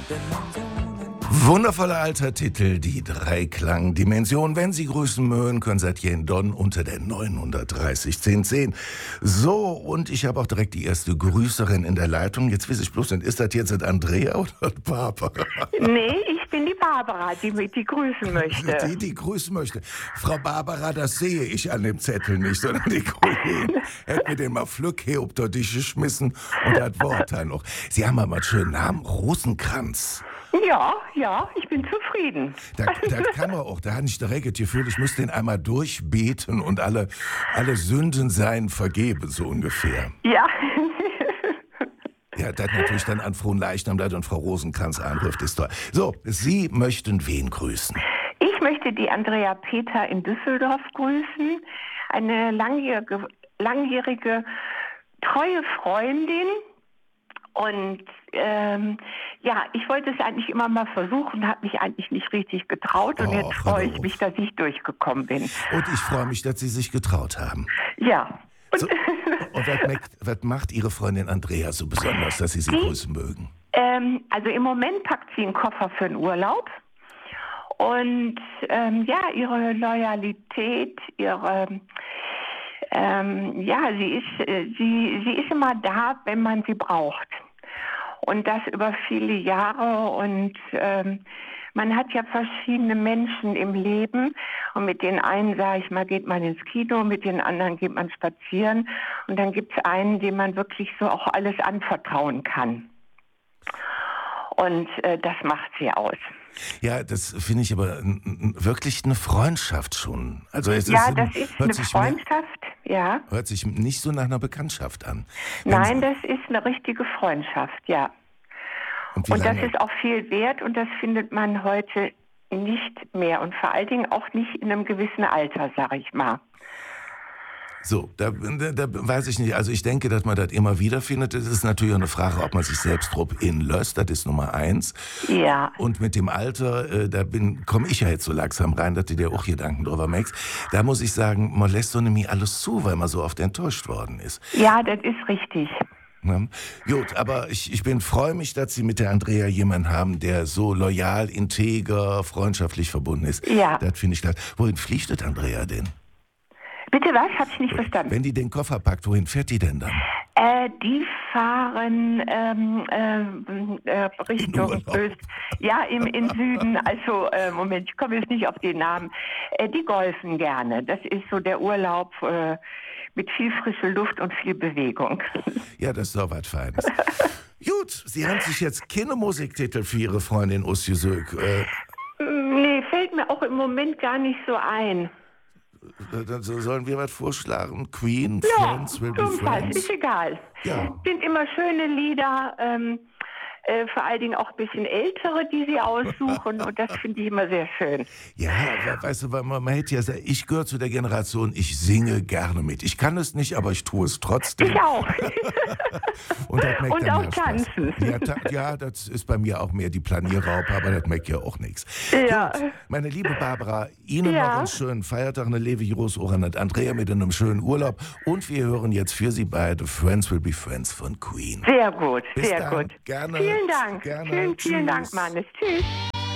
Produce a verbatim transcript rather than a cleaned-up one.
Wundervoller alter Titel, die Dreiklangdimension. Wenn Sie grüßen mögen, können Sie hier in Don unter der neunhundertdreißig zehn zehn. So, und ich habe auch direkt die erste Grüßerin in der Leitung. Jetzt weiß ich bloß nicht, ist das jetzt Andrea oder Barbara? Nee, ich bin die Barbara, die die grüßen möchte. Die, die grüßen möchte. Frau Barbara, das sehe ich an dem Zettel nicht, sondern die Kollegin hätte mir den mal Flück hier ob der Tisch geschmissen und das Wort da noch. Sie haben aber einen schönen Namen, Rosenkranz. Ja, ja, ich bin zufrieden. Da, das kann man auch, da hatte ich direkt das Gefühl, ich müsste den einmal durchbeten und alle, alle Sünden seien vergeben, so ungefähr. Ja. Ja, das natürlich dann an Frohen Leichnam und Frau Rosenkranz anruft, ist toll. So, Sie möchten wen grüßen? Ich möchte die Andrea Peter in Düsseldorf grüßen. Eine langjährige, langjährige treue Freundin. Und ähm, ja, ich wollte es eigentlich immer mal versuchen, habe mich eigentlich nicht richtig getraut. Und Oh, jetzt freue ich mich, dass ich durchgekommen bin. Und ich freue mich, dass Sie sich getraut haben. Ja. Und, so, und was, macht, was macht Ihre Freundin Andrea so besonders, dass Sie sie die, grüßen mögen? Ähm, also im Moment packt sie einen Koffer für einen Urlaub. Und ähm, ja, ihre Loyalität, ihre... Ähm, ja, sie ist, äh, sie, sie ist immer da, wenn man sie braucht. Und das über viele Jahre. Und ähm, man hat ja verschiedene Menschen im Leben. Und mit den einen, sage ich mal, geht man ins Kino, mit den anderen geht man spazieren. Und dann gibt es einen, dem man wirklich so auch alles anvertrauen kann. Und äh, das macht sie aus. Ja, das finde ich aber n- n- wirklich eine Freundschaft schon. Also es ja, ist, das ist hört eine sich Freundschaft, mehr, ja. Hört sich nicht so nach einer Bekanntschaft an. Wenn Nein, Sie, das ist eine richtige Freundschaft, ja. und wie Und das lange? ist auch viel wert und das findet man heute nicht mehr. Und vor allen Dingen auch nicht in einem gewissen Alter, sag ich mal. So, da, da, da weiß ich nicht. Also ich denke, dass man das immer wieder findet. Es ist natürlich auch eine Frage, ob man sich selbst drauf inlässt. Das ist Nummer eins. Ja. Und mit dem Alter, äh, da komme ich ja jetzt so langsam rein, dass du dir auch Gedanken drüber machst. Da muss ich sagen, man lässt so nämlich alles zu, weil man so oft enttäuscht worden ist. Ja, das ist richtig. Ja. Gut, aber ich, ich bin freue mich, dass Sie mit der Andrea jemanden haben, der so loyal, integer, freundschaftlich verbunden ist. Ja. Das finde ich klasse. Wohin fliegt das Andrea denn? Bitte was? Hab ich nicht verstanden. Wenn die den Koffer packt, wohin fährt die denn dann? Äh, die fahren ähm, äh, äh, Richtung Öst. Ja, im in Süden. Also, äh, Moment, ich komme jetzt nicht auf den Namen. Äh, die golfen gerne. Das ist so der Urlaub äh, mit viel frischer Luft und viel Bewegung. Ja, das ist doch was Feines. Gut, Sie haben sich jetzt keine Musiktitel für Ihre Freundin ausgesucht. Äh, nee, fällt mir auch im Moment gar nicht so ein. Dann sollen wir was vorschlagen? Queen, Ja, Friends, Will Be jedenfalls, Friends? ist egal. Ja. Sind immer schöne Lieder, ähm, äh, vor allen Dingen auch ein bisschen ältere, die sie aussuchen und das finde ich immer sehr schön. Ja, we- weißt du, weil man, man hätte ja sagen, ich gehöre zu der Generation, ich singe gerne mit. Ich kann es nicht, aber ich tue es trotzdem. Ich auch. Und, das macht Und dann auch mehr Spaß. tanzen. Ja, ta ja, das ist bei mir auch mehr die Planierraupe, aber das merkt ja auch nichts. Ja. Gut, meine liebe Barbara, Ihnen Ja. noch einen schönen Feiertag, eine Levi Großohren und Andrea mit einem schönen Urlaub. Und wir hören jetzt für Sie beide Friends Will Be Friends von Queen. Sehr gut, Bis sehr dann. gut. Gerne. Vielen Dank. Gerne. Vielen, vielen Tschüss. Dank, Mannes. Tschüss.